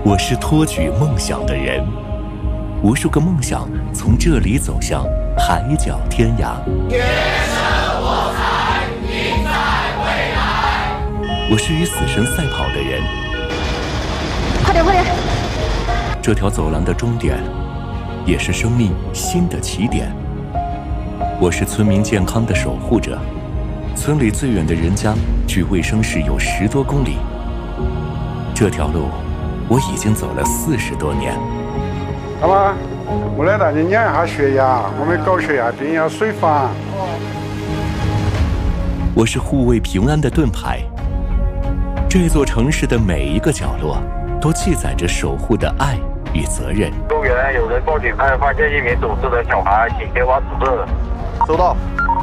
我是托举梦想的人，无数个梦想从这里走向海角天涯。 天生我材必在未来。 我是与死神赛跑的人， 快点快点！ 这条走廊的终点，也是生命新的起点。我是村民健康的守护者，村里最远的人家距卫生室有10多公里。这条路我已经走了40多年。 好吧，我来带你量一下血压，我们高血压病要水房。 我是护卫平安的盾牌，这座城市的每一个角落都记载着守护的爱与责任。 公园有人报警，发现一名走失的小孩，请前往指示。 收到。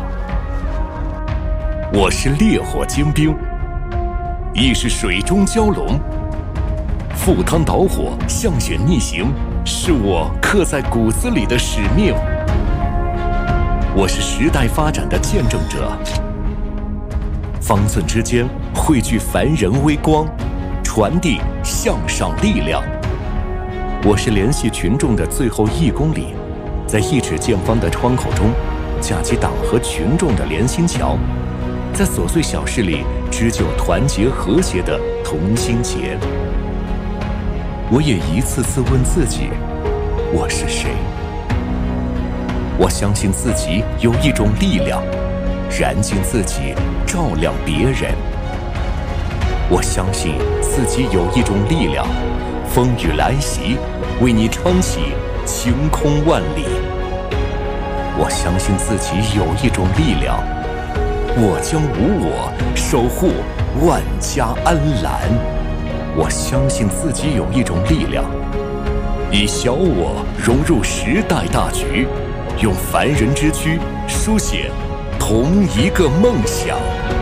我是烈火精兵，亦是水中蛟龙。赴汤蹈火，向险逆行，是我刻在骨子里的使命。我是时代发展的见证者，方寸之间汇聚凡人微光，传递向上力量。我是联系群众的最后1公里，在1尺见方的窗口中架起党和群众的连心桥，在琐碎小事里织就团结和谐的同心结。我也一次次问自己，我是谁？我相信自己有一种力量，燃尽自己，照亮别人。我相信自己有一种力量，风雨来袭，为你撑起晴空万里。我相信自己有一种力量，我将无我，守护万家安澜。我相信自己有一种力量，以小我融入时代大局，用凡人之躯书写同一个梦想。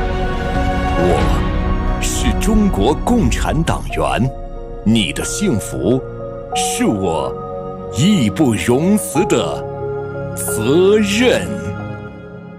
我是中国共产党员，你的幸福是我义不容辞的责任。